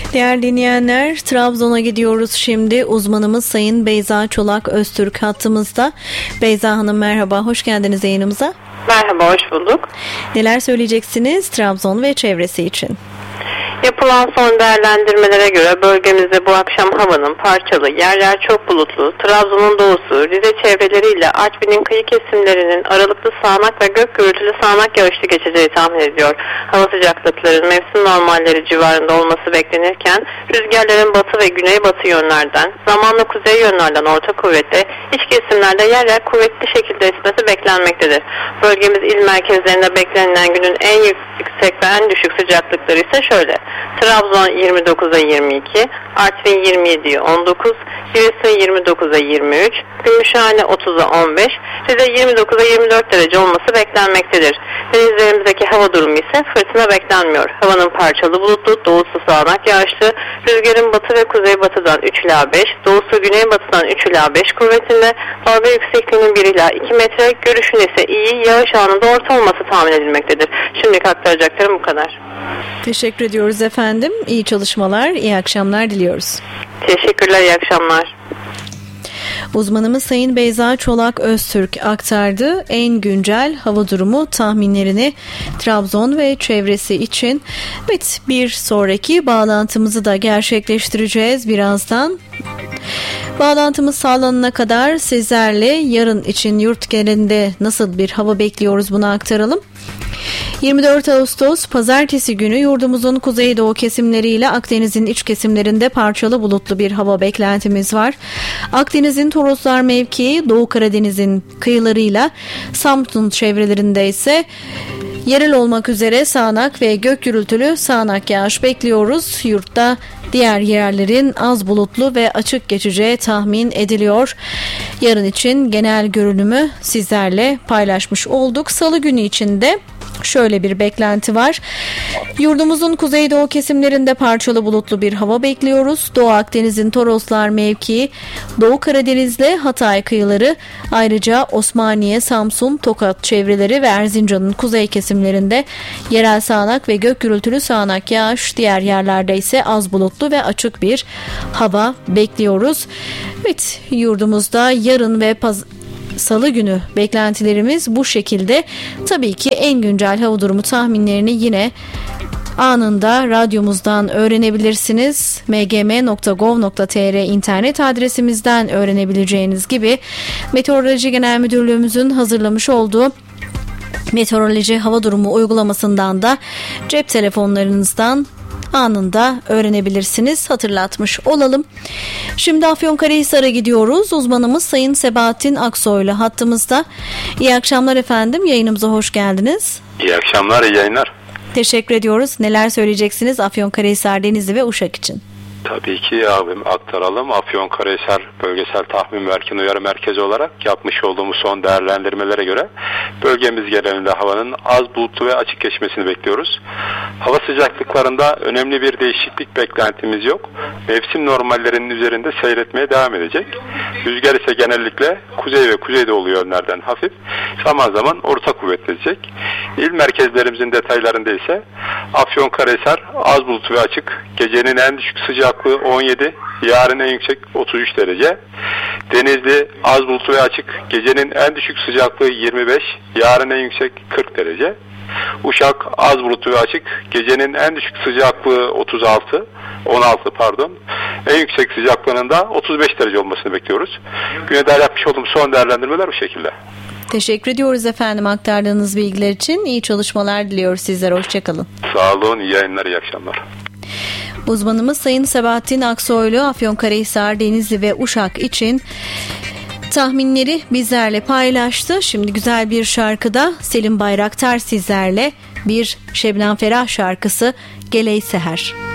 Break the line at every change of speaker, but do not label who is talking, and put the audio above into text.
Değerli dinleyenler, Trabzon'a gidiyoruz şimdi. Uzmanımız Sayın Beyza Çolak Öztürk hattımızda. Beyza Hanım merhaba, hoş geldiniz yayınımıza.
Merhaba, hoş bulduk.
Neler söyleyeceksiniz Trabzon ve çevresi için?
Yapılan son değerlendirmelere göre bölgemizde bu akşam havanın parçalı, yer yer çok bulutlu, Trabzon'un doğusu, Rize çevreleriyle Artvin'in kıyı kesimlerinin aralıklı sağanak ve gök gürültülü sağanak yağışlı geçeceği tahmin ediliyor. Hava sıcaklıklarının mevsim normalleri civarında olması beklenirken rüzgarların batı ve güneybatı yönlerden, zamanla kuzey yönlerden orta kuvvette, iç kesimlerde yer yer kuvvetli şekilde esmesi beklenmektedir. Bölgemiz il merkezlerinde beklenilen günün en yüksek ve en düşük sıcaklıkları ise şöyle: Trabzon 29'a 22, Artvin 27'ye 19, Giresun 29'a 23, Gümüşhane 30'a 15, Rize 29'a 24 derece olması beklenmektedir. Denizlerimizdeki hava durumu ise fırtına beklenmiyor. Havanın parçalı bulutlu, doğusu sağanak yağışlı, rüzgarın batı ve kuzeybatıdan 3 ila 5, doğusu güneybatıdan 3 ila 5 kuvvetinde, dalga yüksekliğinin 1 ila 2 metre, görüşün ise iyi, yağış anında orta olması tahmin edilmektedir. Şimdilik aktaracaklarım bu kadar.
Teşekkür ediyoruz efendim. İyi çalışmalar, iyi akşamlar diliyoruz.
Teşekkürler, iyi akşamlar.
Uzmanımız Sayın Beyza Çolak Öztürk aktardı en güncel hava durumu tahminlerini Trabzon ve çevresi için. Evet, bir sonraki bağlantımızı da gerçekleştireceğiz birazdan. Bağlantımız sağlanana kadar sizlerle yarın için yurt genelinde nasıl bir hava bekliyoruz bunu aktaralım. 24 Ağustos Pazartesi günü yurdumuzun kuzeydoğu kesimleriyle Akdeniz'in iç kesimlerinde parçalı bulutlu bir hava beklentimiz var. Akdeniz'in Toroslar mevkii, Doğu Karadeniz'in kıyılarıyla Samsun çevrelerinde ise yerel olmak üzere sağanak ve gök gürültülü sağanak yağış bekliyoruz. Yurtta diğer yerlerin az bulutlu ve açık geçeceği tahmin ediliyor. Yarın için genel görünümü sizlerle paylaşmış olduk. Salı günü için de şöyle bir beklenti var. Yurdumuzun kuzeydoğu kesimlerinde parçalı bulutlu bir hava bekliyoruz. Doğu Akdeniz'in Toroslar mevkii, Doğu Karadeniz'le Hatay kıyıları, ayrıca Osmaniye, Samsun, Tokat çevreleri ve Erzincan'ın kuzey kesimlerinde yerel sağanak ve gök gürültülü sağanak yağış, diğer yerlerde ise az bulutlu ve açık bir hava bekliyoruz. Evet, yurdumuzda yarın ve Salı günü beklentilerimiz bu şekilde. Tabii ki en güncel hava durumu tahminlerini yine anında radyomuzdan öğrenebilirsiniz. mgm.gov.tr internet adresimizden öğrenebileceğiniz gibi Meteoroloji Genel Müdürlüğümüzün hazırlamış olduğu meteoroloji hava durumu uygulamasından da cep telefonlarınızdan anında öğrenebilirsiniz. Hatırlatmış olalım. Şimdi Afyonkarahisar'a gidiyoruz. Uzmanımız Sayın Sebahattin Aksoy'la hattımızda. İyi akşamlar efendim. Yayınımıza hoş geldiniz.
İyi akşamlar, iyi yayınlar.
Teşekkür ediyoruz. Neler söyleyeceksiniz Afyonkarahisar, Denizli ve Uşak için?
Tabii ki abim aktaralım. Afyonkarahisar Bölgesel Tahmin ve Erken Uyarı Merkezi olarak yapmış olduğumuz son değerlendirmelere göre bölgemiz genelinde havanın az bulutlu ve açık geçmesini bekliyoruz. Hava sıcaklıklarında önemli bir değişiklik beklentimiz yok. Mevsim normallerinin üzerinde seyretmeye devam edecek. Rüzgar ise genellikle kuzey ve kuzeydoğu yönlerden hafif, zaman zaman orta kuvvetlenecek. İl merkezlerimizin detaylarında ise Afyonkarahisar az bulutlu ve açık, gecenin en düşük sıcaklığı 17, yarın en yüksek 33 derece. Denizli az bulutlu ve açık, gecenin en düşük sıcaklığı 25, yarın en yüksek 40 derece. Uşak az bulutlu ve açık, gecenin en düşük sıcaklığı 16 pardon. En yüksek sıcaklığının da 35 derece olmasını bekliyoruz. Güne dair yapmış olduğum son değerlendirmeler bu şekilde.
Teşekkür ediyoruz efendim aktardığınız bilgiler için. İyi çalışmalar diliyoruz sizlere. Hoşçakalın.
Sağ olun, iyi yayınlar, iyi akşamlar.
Uzmanımız Sayın Sebahattin Aksoylu Afyonkarahisar, Denizli ve Uşak için tahminleri bizlerle paylaştı. Şimdi güzel bir şarkıda Selim Bayraktar sizlerle, bir Şebnem Ferah şarkısı Geley Seher.